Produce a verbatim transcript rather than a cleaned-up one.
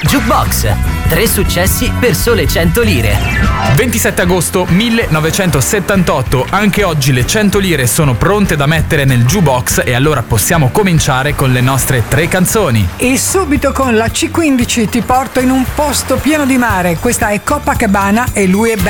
Jukebox. Tre successi per sole cento lire. ventisette agosto millenovecentosettantotto. Anche oggi le cento lire sono pronte da mettere nel jukebox e allora possiamo cominciare con le nostre tre canzoni. E subito con la C quindici ti porto in un posto pieno di mare. Questa è Copacabana e lui è